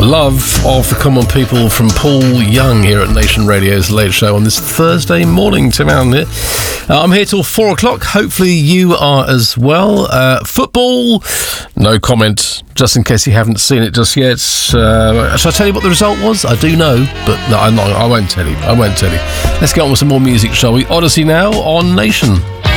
Love of the Common People from Paul Young here at Nation Radio's Late Show on this Thursday morning. Tim Allen here. I'm here till 4 o'clock. Hopefully you are as well. Football, no comment, just in case you haven't seen it just yet. Shall I tell you what the result was? I do know, but no, I won't tell you. Let's get on with some more music, shall we? Odyssey now on Nation.